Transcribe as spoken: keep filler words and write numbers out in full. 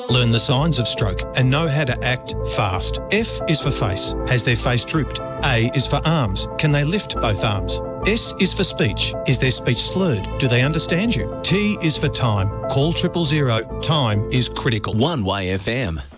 Learn the signs of stroke and know how to act fast. F is for face. Has their face drooped? A is for arms. Can they lift both arms? S is for speech. Is their speech slurred? Do they understand you? T is for time. Call triple zero. Time is critical. One Y F M.